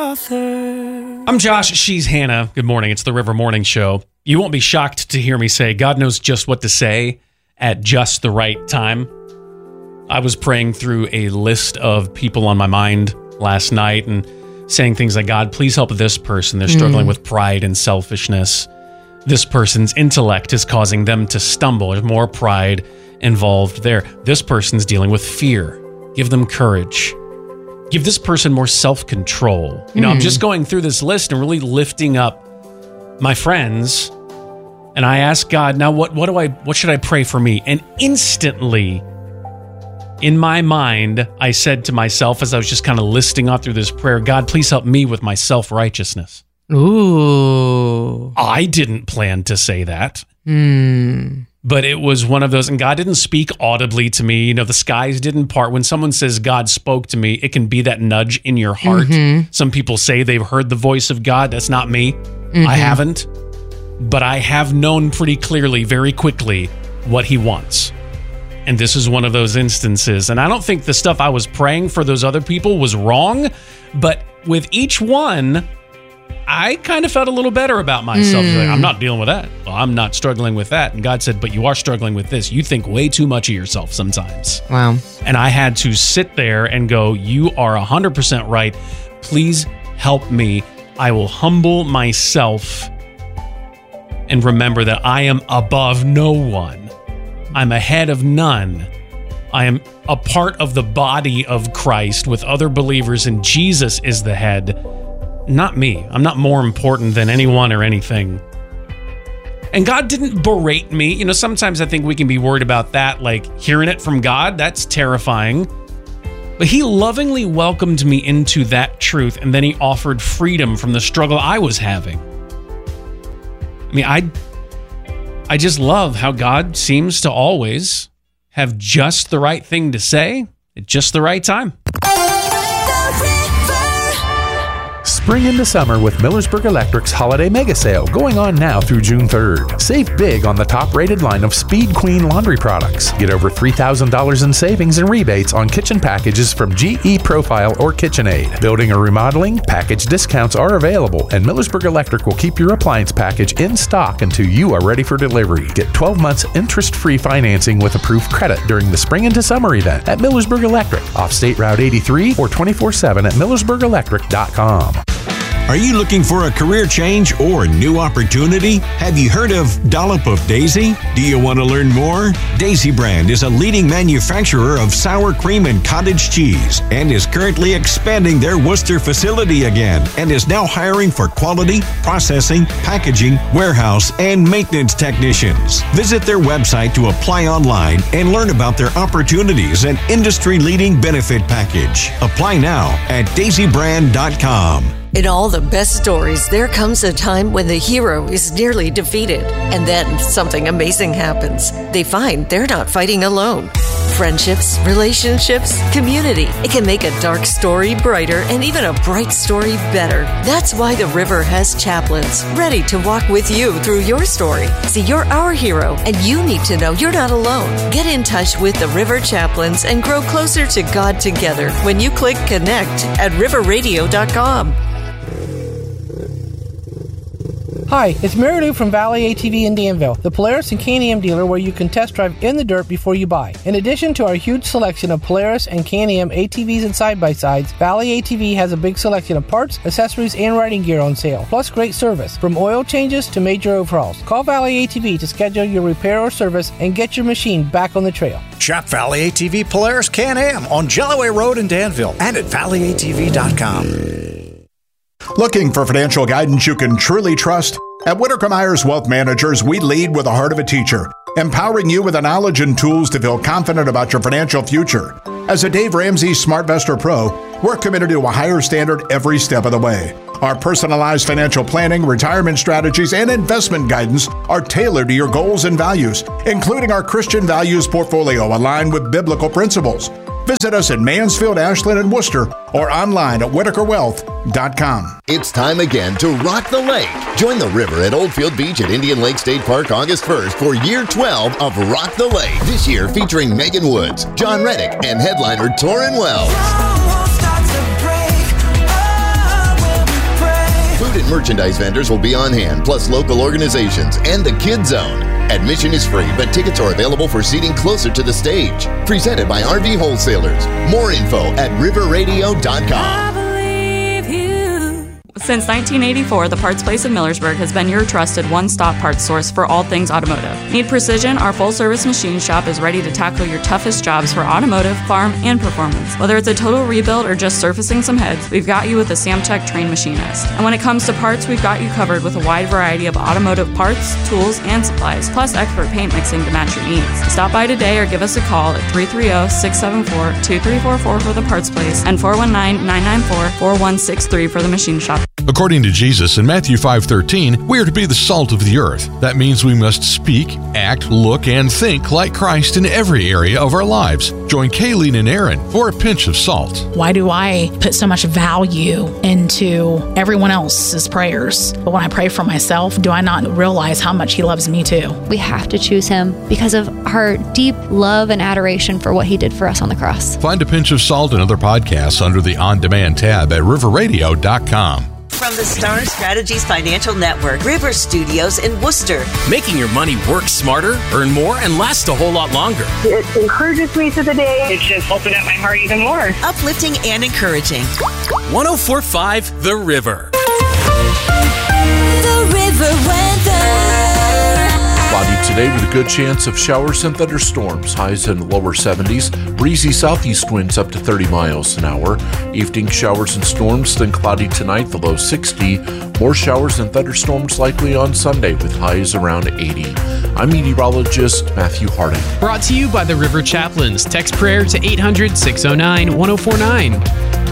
author. I'm Josh. She's Hannah. Good morning. It's the River Morning Show. You won't be shocked to hear me say God knows just what to say at just the right time. I was praying through a list of people on my mind last night and saying things like, God, please help this person. They're struggling with pride and selfishness. This person's intellect is causing them to stumble. There's more pride involved there. This person's dealing with fear. Give them courage. Give this person more self-control. You know, I'm just going through this list and really lifting up my friends. And I ask God, now what should I pray for me? And instantly, in my mind, I said to myself as I was just kind of listing off through this prayer, God, please help me with my self-righteousness. Ooh. I didn't plan to say that. But it was one of those, and God didn't speak audibly to me. You know, the skies didn't part. When someone says God spoke to me, it can be that nudge in your heart. Some people say they've heard the voice of God. That's not me. I haven't. But I have known pretty clearly, very quickly, what he wants. And this is one of those instances. And I don't think the stuff I was praying for those other people was wrong. But with each one, I kind of felt a little better about myself. Like, I'm not dealing with that. Well, I'm not struggling with that. And God said, but you are struggling with this. You think way too much of yourself sometimes. Wow. And I had to sit there and go, you are 100% right. Please help me. I will humble myself and remember that I am above no one. I'm ahead of none. I am a part of the body of Christ with other believers, and Jesus is the head. Not me. I'm not more important than anyone or anything. And God didn't berate me. You know, sometimes I think we can be worried about that, like hearing it from God. That's terrifying. But he lovingly welcomed me into that truth, and then he offered freedom from the struggle I was having. I mean, I just love how God seems to always have just the right thing to say at just the right time. Spring into summer with Millersburg Electric's Holiday Mega Sale going on now through June 3rd. Save big on the top-rated line of Speed Queen laundry products. Get over $3,000 in savings and rebates on kitchen packages from GE Profile or KitchenAid. Building or remodeling, package discounts are available, and Millersburg Electric will keep your appliance package in stock until you are ready for delivery. Get 12 months interest-free financing with approved credit during the Spring into Summer event at Millersburg Electric, off State Route 83 or 24/7 at millersburgelectric.com. Are you looking for a career change or new opportunity? Have you heard of Dollop of Daisy? Do you want to learn more? Daisy Brand is a leading manufacturer of sour cream and cottage cheese and is currently expanding their Worcester facility again and is now hiring for quality, processing, packaging, warehouse, and maintenance technicians. Visit their website to apply online and learn about their opportunities and industry-leading benefit package. Apply now at daisybrand.com. In all the best stories, there comes a time when the hero is nearly defeated, and then something amazing happens. They find they're not fighting alone. Friendships, relationships, community. It can make a dark story brighter and even a bright story better. That's why the River has chaplains ready to walk with you through your story. See, you're our hero, and you need to know you're not alone. Get in touch with the River Chaplains and grow closer to God together when you click connect at riverradio.com. Hi, it's Mary Lou from Valley ATV in Danville, the Polaris and Can-Am dealer where you can test drive in the dirt before you buy. In addition to our huge selection of Polaris and Can-Am ATVs and side-by-sides, Valley ATV has a big selection of parts, accessories, and riding gear on sale, plus great service, from oil changes to major overhauls. Call Valley ATV to schedule your repair or service and get your machine back on the trail. Shop Valley ATV Polaris Can-Am on Jellaway Road in Danville and at valleyatv.com. Looking for financial guidance you can truly trust? At Whitaker Myers Wealth Managers, we lead with the heart of a teacher, empowering you with the knowledge and tools to feel confident about your financial future. As a Dave Ramsey SmartVestor Pro, we're committed to a higher standard every step of the way. Our personalized financial planning, retirement strategies, and investment guidance are tailored to your goals and values, including our Christian values portfolio aligned with biblical principles. Visit us in Mansfield, Ashland, and Worcester, or online at WhitakerWealth.com. It's time again to rock the lake. Join the river at Oldfield Beach at Indian Lake State Park August 1st for year 12 of Rock the Lake. This year featuring Megan Woods, John Reddick, and headliner Torrin Wells. merchandise vendors will be on hand, plus local organizations and the Kid Zone. Admission is free, but tickets are available for seating closer to the stage. Presented by RV Wholesalers. More info at riverradio.com. Since 1984, the Parts Place of Millersburg has been your trusted one-stop parts source for all things automotive. Need precision? Our full-service machine shop is ready to tackle your toughest jobs for automotive, farm, and performance. Whether it's a total rebuild or just surfacing some heads, we've got you with a Samtech trained machinist. And when it comes to parts, we've got you covered with a wide variety of automotive parts, tools, and supplies, plus expert paint mixing to match your needs. Stop by today or give us a call at 330-674-2344 for the Parts Place and 419-994-4163 for the machine shop. According to Jesus in Matthew 5:13, we are to be the salt of the earth. That means we must speak, act, look, and think like Christ in every area of our lives. Join Kayleen and Aaron for a pinch of salt. Why do I put so much value into everyone else's prayers? But when I pray for myself, do I not realize how much He loves me too? We have to choose Him because of our deep love and adoration for what He did for us on the cross. Find a pinch of salt and other podcasts under the On Demand tab at riverradio.com. From the Star Strategies Financial Network, River Studios in Worcester. Making your money work smarter, earn more, and last a whole lot longer. It encourages me through the day. It just opened up my heart even more. Uplifting and encouraging. 104.5 The River. The River weather. Cloudy today with a good chance of showers and thunderstorms. Highs in the lower 70s. Breezy southeast winds up to 30 miles an hour. Evening showers and storms, then cloudy tonight, the low 60. More showers and thunderstorms likely on Sunday with highs around 80. I'm meteorologist Matthew Harding. Brought to you by the River Chaplains. Text prayer to 800-609-1049.